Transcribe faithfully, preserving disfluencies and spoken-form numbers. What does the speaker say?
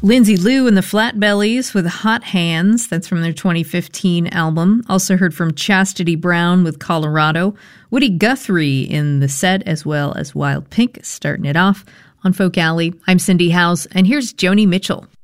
Lindsay Lou and the Flatbellies with Hot Hands. That's from their twenty fifteen album. Also heard from Chastity Brown with Colorado. Woody Guthrie in the set, as well as Wild Pink starting it off on Folk Alley. I'm Cindy House, and here's Joni Mitchell.